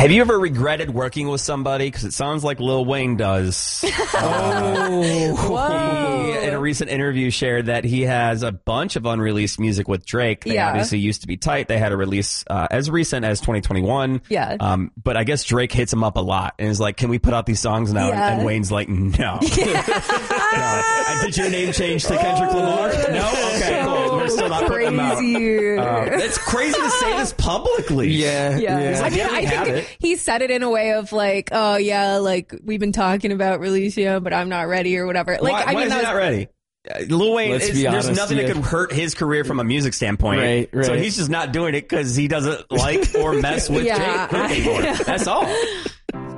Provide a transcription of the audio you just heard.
Have you ever regretted working with somebody? Because it sounds like Lil Wayne does. He, in a recent interview, shared that he has a bunch of unreleased music with Drake. They obviously used to be tight. They had a release as recent as 2021. Yeah. But I guess Drake hits him up a lot and is like, can we put out these songs now? Yeah. And Wayne's like, no. No. Did your name change to Kendrick Lamar? No? Okay, cool. We're still not putting them out. It's crazy to say this publicly. Yeah. I mean, I think he said it in a way of like, oh yeah, like we've been talking about releasing it, but I'm not ready or whatever. Like, why is he not ready? Lil Wayne, there's nothing that could hurt his career from a music standpoint. Right. So he's just not doing it because he doesn't like or mess with Drake anymore. That's all.